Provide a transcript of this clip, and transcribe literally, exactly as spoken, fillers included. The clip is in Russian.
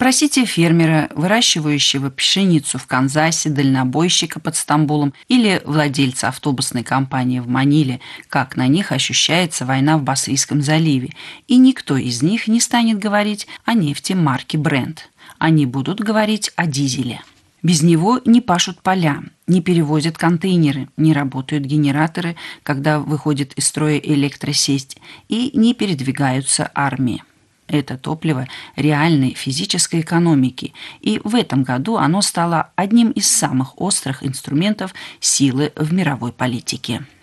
Спросите фермера, выращивающего пшеницу в Канзасе, дальнобойщика под Стамбулом или владельца автобусной компании в Маниле, как на них ощущается война в Басрийском заливе, и никто из них не станет говорить о нефти марки Brent. Они будут говорить о дизеле. Без него не пашут поля, не перевозят контейнеры, не работают генераторы, когда выходит из строя электросеть, и не передвигаются армии. Это топливо реальной физической экономики, и в этом году оно стало одним из самых острых инструментов силы в мировой политике.